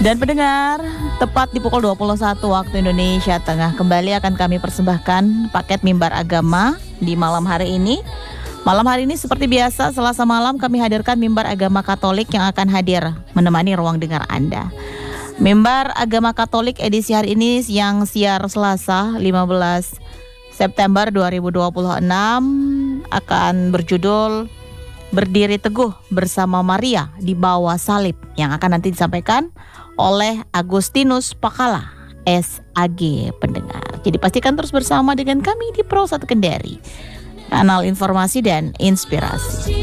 Dan pendengar, tepat di pukul 21 waktu Indonesia Tengah, kembali akan kami persembahkan paket mimbar agama di malam hari ini. Malam hari ini seperti biasa, Selasa malam kami hadirkan mimbar agama Katolik yang akan hadir menemani ruang dengar Anda. Mimbar agama Katolik edisi hari ini yang siar Selasa 15 September 2026 akan berjudul Berdiri Teguh Bersama Maria di Bawah Salib, yang akan nanti disampaikan oleh Agustinus Pakala, SAG, pendengar. Jadi pastikan terus bersama dengan kami di Pro 1 Kendari, kanal informasi dan inspirasi.